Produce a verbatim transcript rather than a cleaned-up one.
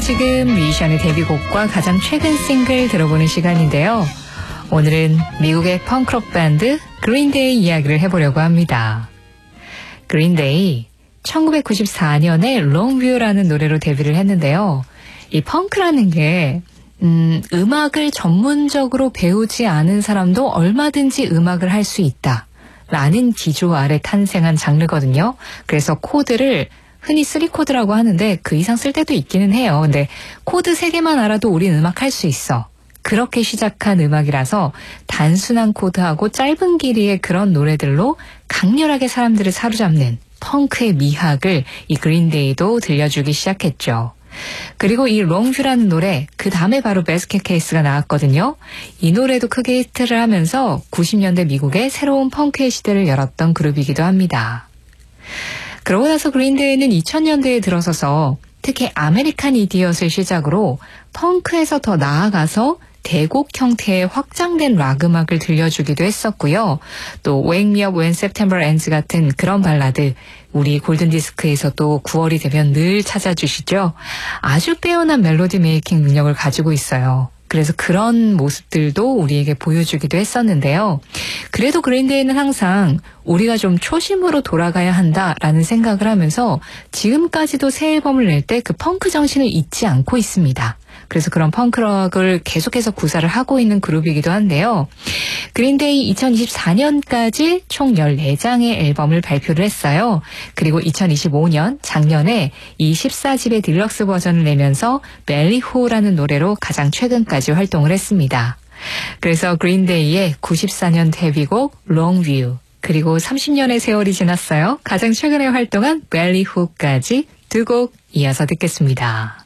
지금 뮤지션의 데뷔곡과 가장 최근 싱글 들어보는 시간인데요. 오늘은 미국의 펑크록 밴드 그린데이 이야기를 해보려고 합니다. 그린데이 천구백구십사 년에 롱뷰라는 노래로 데뷔를 했는데요. 이 펑크라는 게 음, 음악을 전문적으로 배우지 않은 사람도 얼마든지 음악을 할 수 있다 라는 기조 아래 탄생한 장르거든요. 그래서 코드를 흔히 쓰리 코드라고 하는데 그 이상 쓸 때도 있기는 해요. 근데 코드 세 개만 알아도 우린 음악 할 수 있어. 그렇게 시작한 음악이라서 단순한 코드하고 짧은 길이의 그런 노래들로 강렬하게 사람들을 사로잡는 펑크의 미학을 이 그린데이도 들려주기 시작했죠. 그리고 이 롱뷰라는 노래, 그 다음에 바로 배스켓 케이스가 나왔거든요. 이 노래도 크게 히트를 하면서 구십 년대 미국의 새로운 펑크의 시대를 열었던 그룹이기도 합니다. 그러고 나서 그린데이는 이천 년대에 들어서서 특히 아메리칸 이디엇을 시작으로 펑크에서 더 나아가서 대곡 형태의 확장된 락 음악을 들려주기도 했었고요. 또 Wake Me Up When September Ends 같은 그런 발라드, 우리 골든디스크에서도 구월이 되면 늘 찾아주시죠. 아주 빼어난 멜로디 메이킹 능력을 가지고 있어요. 그래서 그런 모습들도 우리에게 보여주기도 했었는데요. 그래도 그린데이는 항상 우리가 좀 초심으로 돌아가야 한다라는 생각을 하면서 지금까지도 새 앨범을 낼 때 그 펑크 정신을 잊지 않고 있습니다. 그래서 그런 펑크락을 계속해서 구사를 하고 있는 그룹이기도 한데요. 그린데이 이천이십사 년까지 총 열네 장의 앨범을 발표를 했어요. 그리고 이천이십오 년 작년에 이 십사 집의 딜럭스 버전을 내면서 벨리호라는 노래로 가장 최근까지 활동을 했습니다. 그래서 그린데이의 구십사 년 데뷔곡 롱뷰, 그리고 삼십 년의 세월이 지났어요. 가장 최근에 활동한 벨리호까지 두 곡 이어서 듣겠습니다.